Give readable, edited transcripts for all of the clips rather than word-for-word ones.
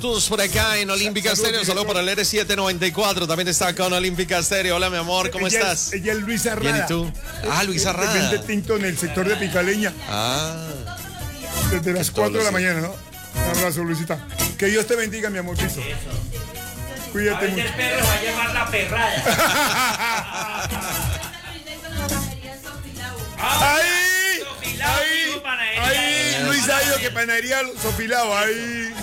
Todos por acá en Olímpica Estéreo, saludos para el R794, también está con Olímpica Estéreo. Hola mi amor, ¿cómo estás? Ella es Luisa Arrada. Bien, ¿y tú? Luisa Arrada. Vende tinto en el sector de Picaleña. Desde las 4 de la mañana, ¿no? Un abrazo, Luisita. Que Dios te bendiga, mi amorcito. Cuídate mucho. El perro va a llamar la perrada. Ahí, Luisa ha ido que panadería Sofilao, ahí.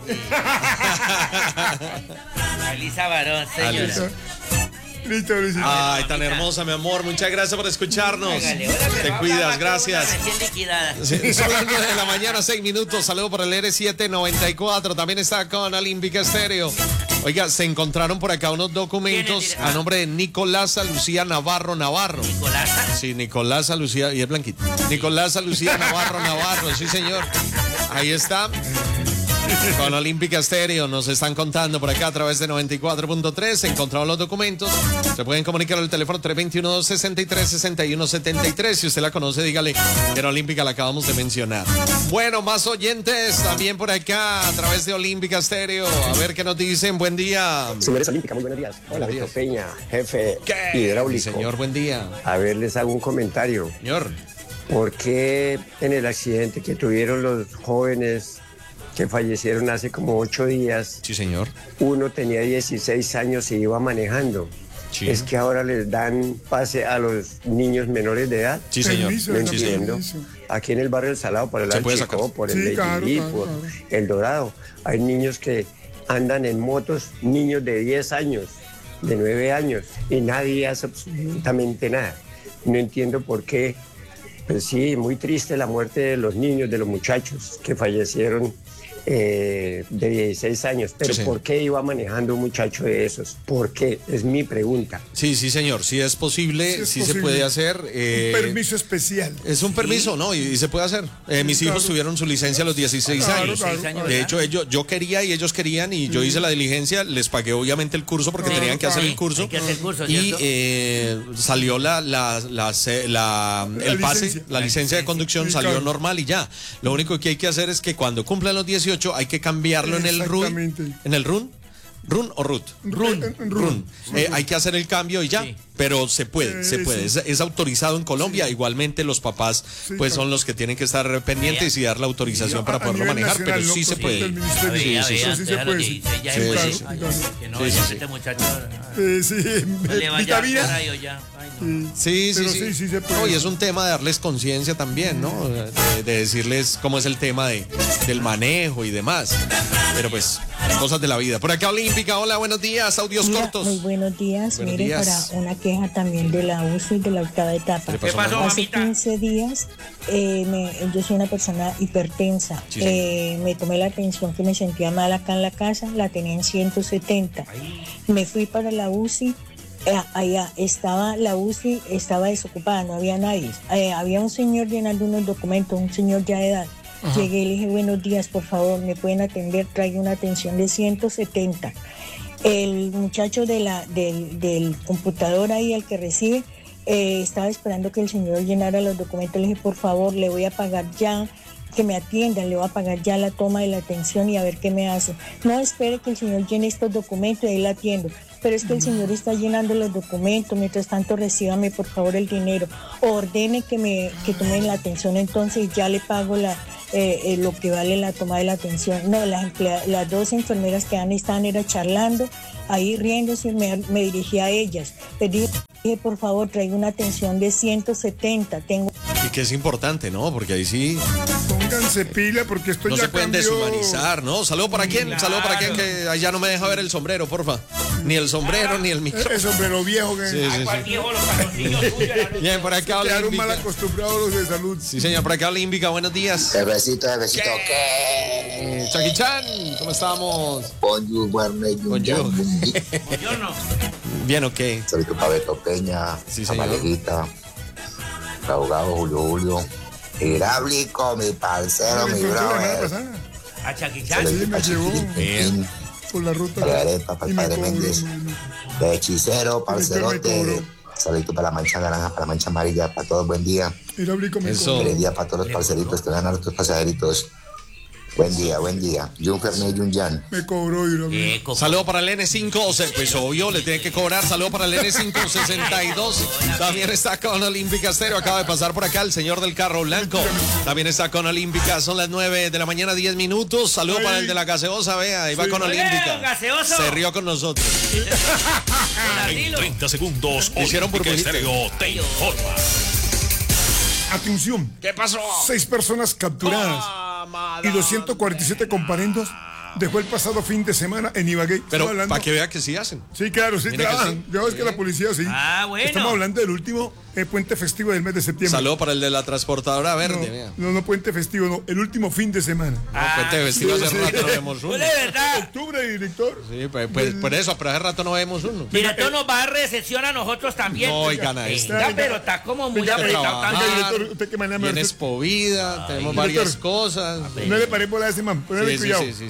Elisa Barón, señora. Listo, Luisita. Ay, tan hermosa, mi amor. Muchas gracias por escucharnos. Te cuidas, gracias. Sí, son las 9 de la mañana, 6 minutos. Saludos por el R794. También está con Olímpica Estéreo. Oiga, se encontraron por acá unos documentos a nombre de Nicolasa Lucía Navarro. ¿Nicolasa? Sí, Nicolasa Lucía, y es blanquito. Nicolasa Lucía Navarro, sí señor. Ahí está. Con Olímpica Estéreo nos están contando por acá a través de 94.3. Se encontraron los documentos. Se pueden comunicar al teléfono 321-263-6173. Si usted la conoce, dígale que en Olímpica la acabamos de mencionar. Bueno, más oyentes también por acá a través de Olímpica Estéreo. A ver qué nos dicen. Buen día. Señores Olímpica, muy buenos días. Hola, Víctor Peña, jefe hidráulico. Señor, buen día. A ver, les hago un comentario. Señor. ¿Por qué en el accidente que tuvieron los jóvenes que fallecieron hace como 8 días? Sí, señor. Uno tenía 16 años y iba manejando. Sí. ¿Es que ahora les dan pase a los niños menores de edad? Sí, señor. No entiendo. Aquí en el barrio El Salado, por el Chico, por el Medellín, por El Dorado, hay niños que andan en motos, niños de 10 años, de 9 años, y nadie hace absolutamente nada. No entiendo por qué. Pues sí, muy triste la muerte de los niños, de los muchachos que fallecieron de 16 años, pero sí, ¿por qué iba manejando un muchacho de esos? ¿Por qué? Es mi pregunta. Sí, señor, sí es posible, sí se puede hacer. Un permiso especial. Es un permiso, ¿no? Y se puede hacer. Mis hijos tuvieron su licencia a los 16 años. De hecho, yo quería y ellos querían y yo hice la diligencia, les pagué obviamente el curso porque tenían que hacer el curso. Hay que hacer el curso, y salió el pase, la licencia de conducción salió normal y ya. Lo único que hay que hacer es que cuando cumplan los 18 hay que cambiarlo en el RUN. ¿En el RUN? ¿RUN o RUT? RUN. Hay que hacer el cambio y ya. Sí. Pero se puede. Es autorizado en Colombia. Igualmente los papás pues son los que tienen que estar pendientes y dar la autorización para poderlo manejar, pero sí se puede. Sí se puede. Sí. No, y es un tema de darles conciencia también, ¿no? De decirles cómo es el tema del manejo y demás. Pero pues, cosas de la vida. Por acá Olímpica, hola, buenos días, audios cortos. Muy buenos días. Mire, para una queja también de la UCI de la octava etapa. ¿Qué pasó, Hace 15 días, yo soy una persona hipertensa. Sí, me tomé la atención que me sentía mal acá en la casa, la tenía en 170. Me fui para la UCI. Allá estaba la UCI, estaba desocupada, no había nadie. Había un señor llenando unos documentos, un señor ya de edad. Ajá. Llegué y le dije, buenos días, por favor, ¿me pueden atender? Traigo una atención de 170. El muchacho del computador ahí, el que recibe, estaba esperando que el señor llenara los documentos. Le dije, por favor, le voy a pagar ya, que me atiendan, le voy a pagar ya la toma de la atención y a ver qué me hace. No espere que el señor llene estos documentos y ahí la atiendo. Pero es que el señor está llenando los documentos, mientras tanto recíbame por favor el dinero, ordene que tomen la atención, entonces ya le pago lo que vale la toma de la atención. No, las dos enfermeras que estaban charlando, ahí riéndose, me dirigí a ellas. Les dije, por favor, traigo una atención de 170. Y que es importante, ¿no? Porque ahí sí... Pónganse pila porque esto no ya se pueden cambió. Deshumanizar, ¿no? Saludo para quién, que allá no me deja ver el sombrero, porfa. Ni el sombrero, ni el micrófono. El sombrero viejo que... Sí. Viejo, los calzoncillos tuyos. Bien, por acá quedaron mal acostumbrados los de salud. Sí, señor, por acá Olímpica, buenos días. Jefecito, ¿qué? Chucky Chan, ¿cómo estamos? Bonjour, Bonjour. Bien, ok. Saludito para Beto Peña, sí, a Malejita, el abogado Julio. Hidráulico, mi parcero, mi brother. A Chaquichán. Sí, me llevó por la ruta. Para la arepa, para el padre Méndez. De hechicero, parcerote. Saludito para la mancha naranja, para la mancha amarilla, para todos, buen día. Hidráulico, eso. Buen día para todos los parceritos que van a nuestros pasajeritos. Buen día. Jun Fernet, Jun Jan. Me cobró y Saludo para el N5, pues obvio, le tiene que cobrar. Saludo para el N562. También está con Olímpica Estéreo. Acaba de pasar por acá el señor del carro blanco. También está con Olímpica. Son las 9 de la mañana, 10 minutos. Saludo para el de la gaseosa, vea, ahí va con Olímpica. Se rió con nosotros. En 30 segundos, hicieron Olímpica Estéreo te informa. Atención. ¿Qué pasó? 6 personas capturadas y 247 comparendos dejó el pasado fin de semana en Ibagué. Pero para que vea que sí hacen. Sí, claro, sí trabajan. Yo es que la policía sí. Bueno. Estamos hablando del último puente festivo del mes de septiembre. Saludo para el de la transportadora verde. No, puente festivo, no. El último fin de semana. Puente festivo hace rato no vemos uno. De verdad. Octubre, director. Sí, pues por eso, pero hace rato no vemos uno. Mira, esto nos va a dar recepción a nosotros también. No, oigan a esto. Pero está como muy apretado. Director, usted que maneja. Tienes povida, tenemos varias cosas. No le paré bola a ese man. Ponle cuidado. Sí.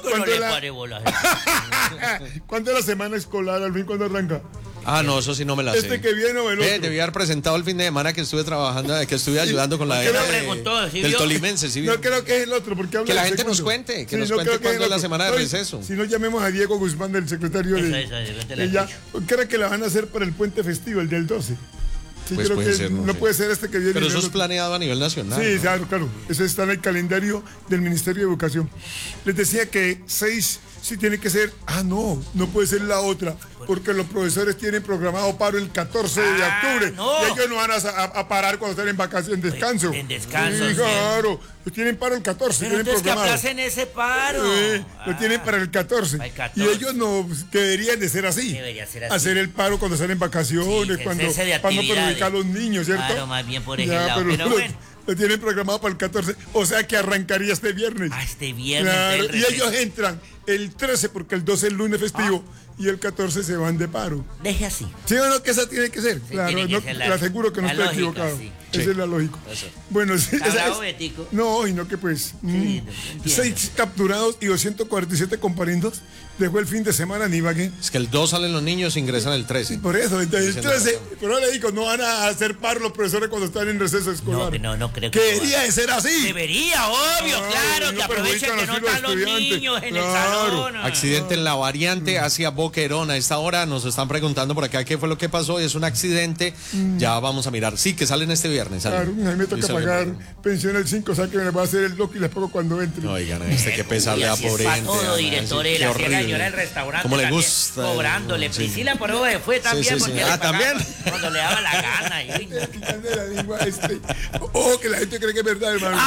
¿Cuándo es la semana escolar, al fin, cuándo arranca? No, eso sí no me la sé. Que viene o el otro. Debí haber presentado el fin de semana que estuve trabajando, que estuve ayudando con la del Tolimense. ¿Sí? No creo que es el otro, porque que la gente nos cuente, cuándo es la semana de receso. Si no, llamemos a Diego Guzmán, del secretario de... Creo que la van a hacer para el puente festivo, el del 12. Sí, pues creo puede que ser, no sé. puede ser este que viene. Pero eso es planeado a nivel nacional. Sí, claro. Eso está en el calendario del Ministerio de Educación. Les decía que 6 sí tiene que ser. No puede ser la otra. Porque los profesores tienen programado paro el 14 de octubre. Y ellos no van a parar cuando estén en vacaciones, en descanso. En descanso. Sí, claro. Tienen paro el 14. Pero tienen entonces programado. que aplacen ese paro. Lo tienen para el 14. Y ellos no, que deberían de ser así. Debería ser así. Hacer el paro cuando salen en vacaciones, cuando perjudicar a los niños, ¿cierto? Claro, más bien por ese lado. Pero bueno. Lo tienen programado para el 14, o sea que arrancaría este viernes. Este viernes. Claro, y ellos entran el 13 porque el 12 es el lunes festivo y el 14 se van de paro. Deje así. ¿Sí o no? Que esa tiene que ser. Sí, claro, le aseguro que no estoy equivocado. Sí. Esa es la lógica. Bueno, sí, no, y no que pues. 6 capturados y 247 comparendos dejó el fin de semana en Ibagué. Es que el 2 salen los niños, ingresan el 13. Por eso, entonces el 13, pero le digo, no van a hacer paro los profesores cuando están en receso escolar. No creo que debería de ser así. Debería, obvio, claro, que aprovechen que no están los niños en el salón. Accidente en la variante hacia Boquerón. A esta hora nos están preguntando por acá qué fue lo que pasó. Es un accidente. Ya vamos a mirar. Sí, que salen este viernes. Claro, a mí me toca pagar pensión el 5, o sea que me va a hacer el loco y les pago cuando entre. Oigan, qué pesarle a pobre gente. Todo, director de la señora del restaurante. ¿Cómo le gusta? Cobrándole. Priscila por hoy fue también. Sí. Porque ¿también? Cuando le daba la gana. Que la gente cree que es verdad, hermano.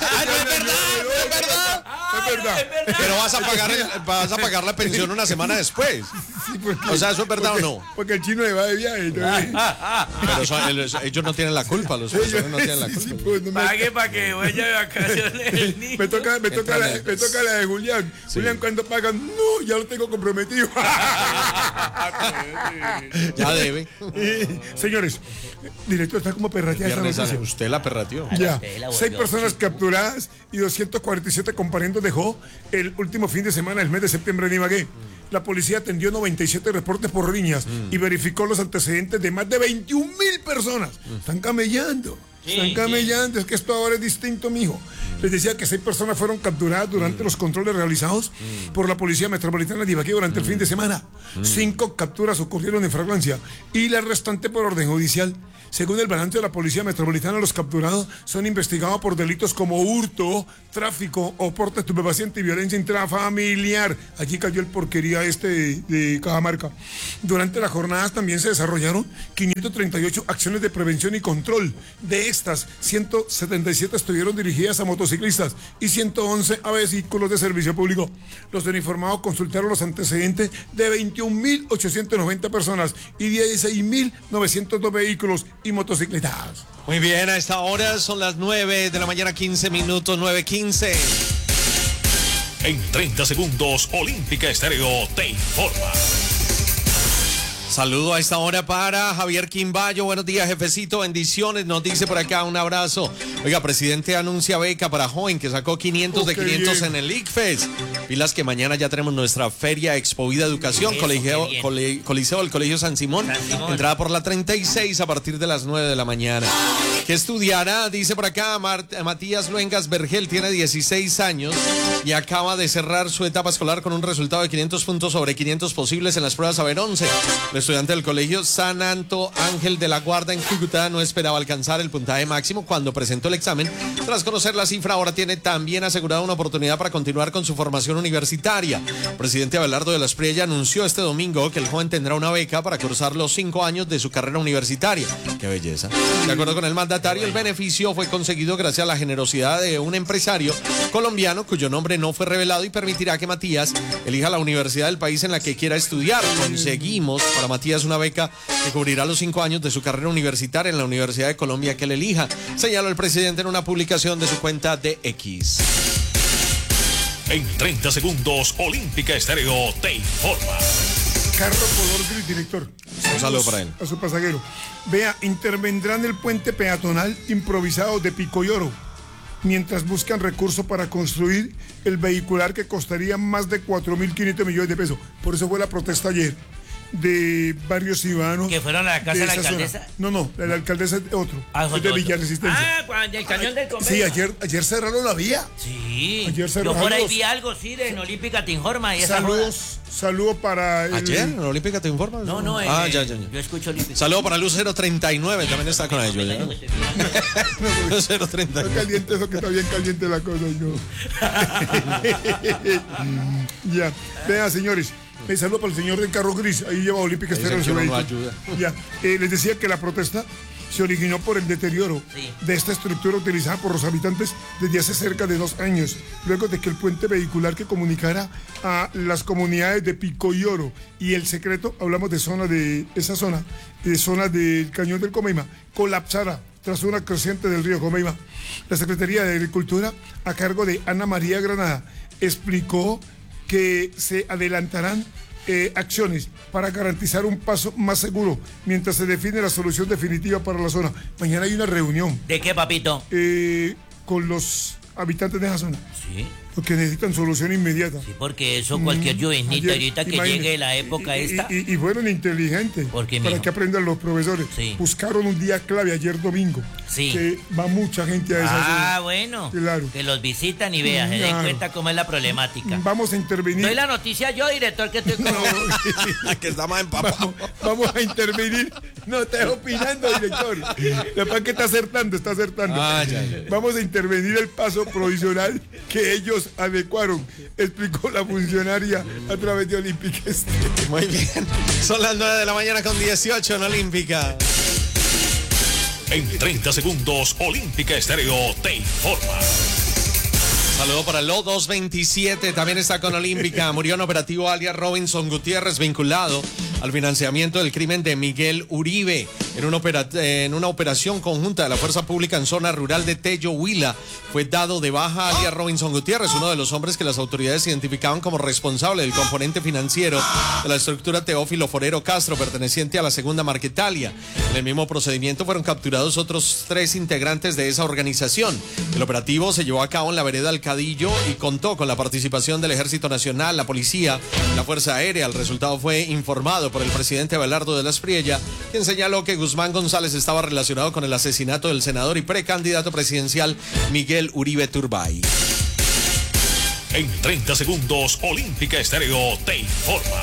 Es verdad. Pero vas a pagar la pensión una semana después. O sea, ¿eso es verdad o no? Porque el chino le va de viaje. Pero ellos no tienen la culpa, los profesores no tienen la culpa. Pague para que vaya de vacaciones el niño. Me toca la de Julián. Sí. Julián, ¿cuándo pagan? No, ya lo tengo comprometido. Ya debe. Señores, director, está como perrateada. Usted la perrateó. Ya. 6 personas capturadas y 247 comparendos dejó el último fin de semana del mes de septiembre en Ibagué. La policía atendió 97 reportes por riñas y verificó los antecedentes de más de 21,000 personas. Están camellando. Es que esto ahora es distinto, mijo. Les decía que 6 personas fueron capturadas durante los controles realizados por la Policía Metropolitana de Ibagué durante el fin de semana. 5 capturas ocurrieron en flagrancia y la restante por orden judicial. Según el balance de la Policía Metropolitana, los capturados son investigados por delitos como hurto, tráfico o porte estupefaciente y violencia intrafamiliar. Aquí cayó el porquería de Cajamarca. Durante las jornadas también se desarrollaron 538 acciones de prevención y control. De estas, 177 estuvieron dirigidas a motociclistas y 111 a vehículos de servicio público. Los uniformados consultaron los antecedentes de 21,890 personas y 16,902 vehículos y motocicletas. Muy bien, a esta hora son las 9 de la mañana, 15 minutos, 9:15. En 30 segundos, Olímpica Estéreo te informa. Saludo a esta hora para Javier Quimbayo. Buenos días, jefecito. Bendiciones. Nos dice por acá un abrazo. Oiga, presidente anuncia beca para joven que sacó 500 de 500 bien. En el ICFES. Pilas que mañana ya tenemos nuestra feria Expovida Educación, Coliseo del Colegio San Simón. Entrada por la 36 a partir de las 9 de la mañana. ¿Qué estudiará? Dice por acá Matías Luengas Vergel, tiene 16 años y acaba de cerrar su etapa escolar con un resultado de 500 puntos sobre 500 posibles en las pruebas Saber 11. El estudiante del colegio San Anto Ángel de la Guarda en Cúcuta no esperaba alcanzar el puntaje máximo cuando presentó el examen. Tras conocer la cifra, ahora tiene también asegurada una oportunidad para continuar con su formación universitaria. El presidente Abelardo de la Espriella anunció este domingo que el joven tendrá una beca para cursar los 5 años de su carrera universitaria. ¡Qué belleza! De acuerdo con el mandatario, el beneficio fue conseguido gracias a la generosidad de un empresario colombiano cuyo nombre no fue revelado y permitirá que Matías elija la universidad del país en la que quiera estudiar. Conseguimos para Matías una beca que cubrirá los 5 años de su carrera universitaria en la Universidad de Colombia que él elija, señaló el presidente en una publicación de su cuenta de X. En 30 segundos, Olímpica Estéreo te informa. Carro color gris, director. Un saludo para él. A su pasajero. Vea, intervendrán el puente peatonal improvisado de Picoyoro mientras buscan recursos para construir el vehicular que costaría más de 4.500 millones de pesos. Por eso fue la protesta ayer de varios ciudadanos. ¿Que fueron a la casa de la alcaldesa? Zona. No, la alcaldesa es otro. Es de Villa Resistencia. Cuando el cañón del convenio. Sí, ayer cerraron la vía. Sí. Ayer cerraron. Yo por ahí vi algo, sí, de en Olímpica te informa. Y Saludos para... ¿Ayer en Olímpica te informa? No. Ya. Yo escucho Olímpica. Saludo para Lucero 39, también está con ellos. Lucero 39. Está caliente eso, que está bien caliente la cosa. Ya, vean, señores. Saludo para el señor del carro gris, ahí lleva Olímpica Estéreo. Ya, les decía que la protesta se originó por el deterioro de esta estructura utilizada por los habitantes desde hace cerca de 2 años, luego de que el puente vehicular que comunicara a las comunidades de Picoyoro y El Secreto, hablamos de zona del Cañón del Comeima, colapsara tras una creciente del río Comeima. La Secretaría de Agricultura, a cargo de Ana María Granada, explicó que se adelantarán acciones para garantizar un paso más seguro mientras se define la solución definitiva para la zona. Mañana hay una reunión. ¿De qué, papito? Con los habitantes de esa zona. Sí. Porque necesitan solución inmediata. Sí, porque eso cualquier lluvenita ahorita que llegue la época esta. Y fueron inteligentes para que aprendan los profesores. Sí. Buscaron un día clave ayer domingo. Sí. Que va mucha gente a esa zona. Bueno. Claro. Que los visitan y vean, se den cuenta cómo es la problemática. Vamos a intervenir. Doy la noticia yo, director, que estoy con... que está más empapado. Vamos a intervenir. No, estás opinando, director. La verdad que está acertando. Ya. Vamos a intervenir el paso provisional que ellos adecuaron, explicó la funcionaria a través de Olímpica Estéreo. Muy bien, son las 9 de la mañana con 18 en Olímpica. En 30 segundos, Olímpica Estéreo te informa. Saludo para Lo 227, también está con Olímpica. Murió en operativo alias Robinson Gutiérrez, vinculado al financiamiento del crimen de Miguel Uribe en una operación conjunta de la Fuerza Pública en zona rural de Tello, Huila. Fue dado de baja alias Robinson Gutiérrez, uno de los hombres que las autoridades identificaban como responsable del componente financiero de la estructura Teófilo Forero Castro, perteneciente a la Segunda Marquetalia. En el mismo procedimiento fueron capturados otros 3 integrantes de esa organización. El operativo se llevó a cabo en la vereda Alcadillo y contó con la participación del Ejército Nacional, la Policía, la Fuerza Aérea. El resultado fue informado por el presidente Abelardo de la Espriella, quien señaló que Guzmán González estaba relacionado con el asesinato del senador y precandidato presidencial Miguel Uribe Turbay. En 30 segundos, Olímpica Estéreo te informa.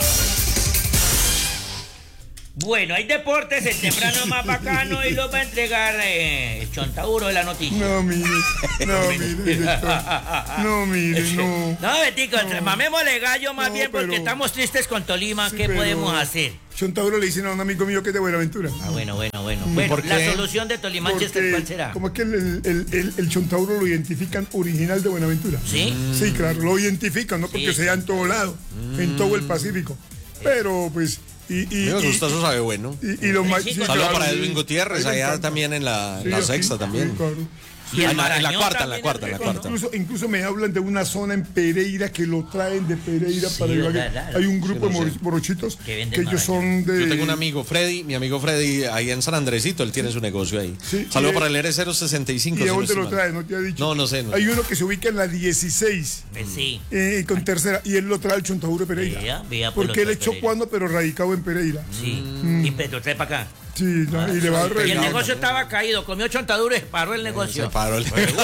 Bueno, hay deportes, el temprano más bacano y lo va a entregar el Chontauro de la noticia. No, mire, director. No, Betico, mamémosle gallo más bien porque estamos tristes con Tolima. ¿Qué podemos hacer? Chontauro le dicen a un amigo mío que es de Buenaventura. Bueno. Bueno, la solución de Tolimanchester, ¿cuál será? ¿Cómo es que el Chontauro lo identifican original de Buenaventura? ¿Sí? Sí, claro, lo identifican, no porque sea en todo lado, en todo el Pacífico. Pero, pues... Me gusta, eso sabe bueno. Saludos para Edwin Gutiérrez, allá también en la Sexta también. Y en la cuarta. Incluso me hablan de una zona en Pereira que lo traen de Pereira para Ibagué. Hay un grupo de morochitos que ellos son de... Yo tengo un amigo, Freddy, mi amigo Freddy, ahí en San Andresito, él tiene su negocio ahí. Sí, saludo para el R065. ¿Y a dónde lo trae? ¿No te ha dicho? No sé. Hay uno que se ubica en la 16. Sí. Con tercera, y él lo trae al Chontaduro de Pereira. Porque él es chocuano, pero radicado en Pereira. Sí. Y lo trae para acá. Sí, y le va a arreglar. Y el negocio estaba caído, comió Chontaduro y paró el negocio. Se paró el negocio.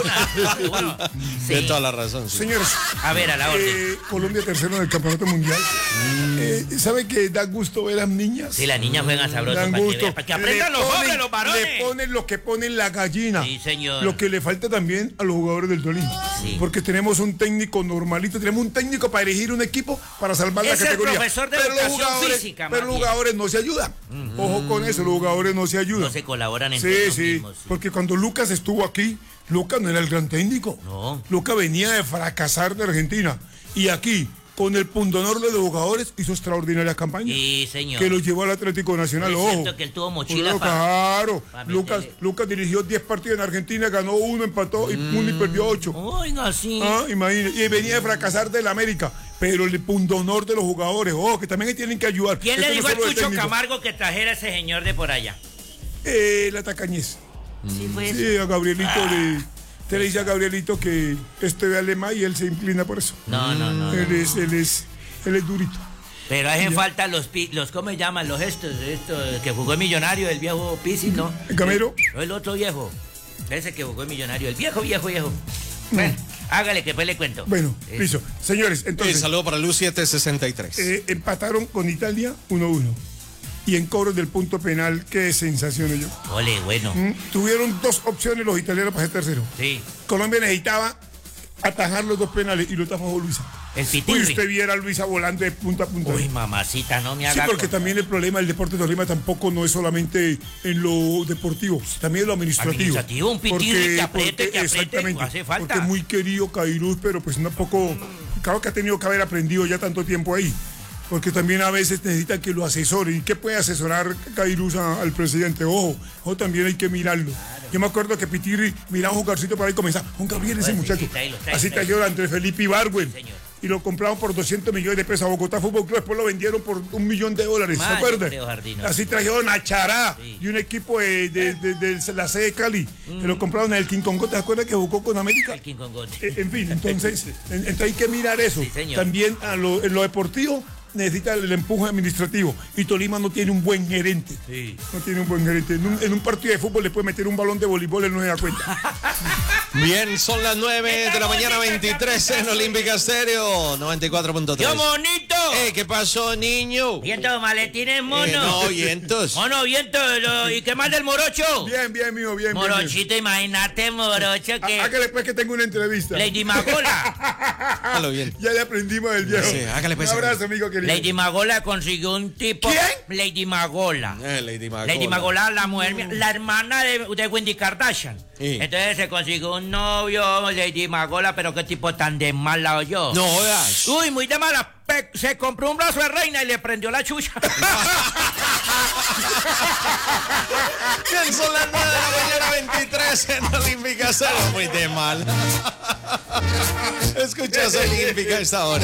Tiene toda la razón. Sí. Señores, a ver, a la orden. Colombia tercero en el campeonato mundial. ¿Sabe que da gusto ver a las niñas? Sí, las niñas juegan sabrosas. Dan gusto. Para que aprendan los hombres, los varones. Le ponen lo que ponen la gallina. Sí, señor. Lo que le falta también a los jugadores del Tolima. Sí. Porque tenemos un técnico normalito, tenemos un técnico para elegir un equipo para salvar la categoría. Es el profesor de educación física. Pero los jugadores no se ayudan. Ojo con eso, los jugadores no se ayudan. No se colaboran entre ellos mismos. Porque cuando Lucas estuvo aquí, Lucas no era el gran técnico. No. Lucas venía de fracasar de Argentina. Y aquí, con el pundonor de los jugadores, hizo extraordinaria campaña. Sí, señor. Que lo llevó al Atlético Nacional. Es cierto que él tuvo mochila claro. Lucas dirigió 10 partidos en Argentina, ganó 1, empató y uno y perdió 8. Oiga, sí. Imagínate. Y venía de fracasar del América. Pero el pundonor de los jugadores, que también tienen que ayudar. ¿Quién le dijo al Cucho Camargo que trajera a ese señor de por allá? La Tacañez. Sí, fue eso. Sí, a Gabrielito Usted le dice a Gabrielito que ve alemán y él se inclina por eso. No. Él es durito. Pero hacen falta los ¿cómo se llaman? Los estos que jugó el Millonario, el viejo Pizzi, ¿no? ¿El Camero? No, el otro viejo. Ese que jugó el Millonario, el viejo. Bueno, hágale que después le cuento. Bueno, listo. Señores, entonces... saludo para Luz 763. Empataron con Italia 1-1. Y en cobros del punto penal, qué sensación yo. Ole, bueno. Tuvieron 2 opciones los italianos para ser tercero. Sí. Colombia necesitaba atajar los 2 penales y lo atajó Luisa. El Pitirri. Uy, usted viera a Luisa volando de punta a punta. Uy, mamacita, no me haga. Sí, porque también el problema del deporte de Tolima tampoco no es solamente en lo deportivo, también en lo administrativo. Un Pitirri que apriete, exactamente, hace falta. Porque es muy querido Cairuz, pero pues tampoco, claro que ha tenido que haber aprendido ya tanto tiempo ahí. Porque también a veces necesitan que lo asesoren. ¿Y qué puede asesorar Cairuz al presidente? Ojo, también hay que mirarlo. Claro. Yo me acuerdo que Pitirri miraba un jugarcito para ahí y comenzaba. Juan Gabriel, ese muchacho. Así trajeron a Andrés Felipe Ibargüen. Y lo compraron por 200 millones de pesos a Bogotá Fútbol Club. Después lo vendieron por $1 millón. ¿Se acuerdan? Así trajeron a Chará y un equipo de la sede de Cali. Que lo compraron en el King Congote. ¿Te acuerdas que jugó con América? El King Congote. En fin, entonces hay que mirar eso. También en lo deportivo necesita el empuje administrativo y Tolima no tiene un buen gerente. Sí. No tiene un buen gerente. En un partido de fútbol le puede meter un balón de voleibol, él no se da cuenta. Bien, son las 9 de la mañana, 23 en Olímpica Estéreo, 94.3. ¡Qué bonito! ¿Qué pasó, niño? Vientos, maletines, mono. No, vientos. Mono, vientos. ¿Y qué más del morocho? Bien, mío, bien. Morochito, bien. Imagínate, morocho, que... Hágale pues que tengo una entrevista. Lady Magola. Hágalo bien. Ya le aprendimos del viejo. Sí, hágale pues. Un abrazo, amigo querido. Lady Magola consiguió un tipo... ¿Quién? Lady Magola. Lady Magola. Lady Magola, la mujer, la hermana de Wendy Kardashian. Sí. Entonces se consiguió un novio, Lady Magola, pero qué tipo tan de mala oyó. No jodas. Uy, muy de mala. Se compró un brazo de reina y le prendió la chucha. Bien, son las 9 de la mañana, 23 en Olímpica Estéreo. Muy de mal. Escuchas Olímpica a esta hora.